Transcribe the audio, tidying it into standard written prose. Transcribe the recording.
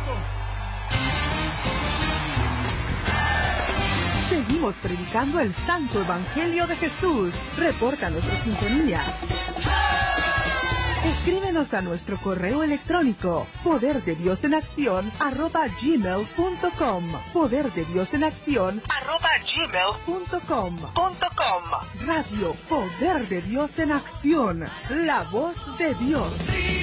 Seguimos predicando el santo evangelio de Jesús. Reporta nuestra sintonía. Escríbenos a nuestro correo electrónico poderdediosenaccion@gmail.com. poderdediosenaccion@gmail.com. Radio Poder de Dios en Acción, la voz de Dios.